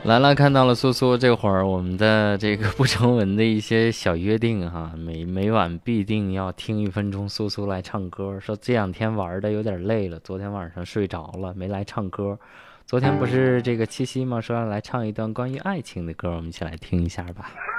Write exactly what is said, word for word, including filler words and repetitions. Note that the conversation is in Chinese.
兰兰看到了苏苏，这会儿我们的这个不成文的一些小约定哈，每每晚必定要听一分钟苏苏来唱歌。说这两天玩的有点累了，昨天晚上睡着了，没来唱歌。昨天不是这个七夕吗？说要来唱一段关于爱情的歌，我们一起来听一下吧。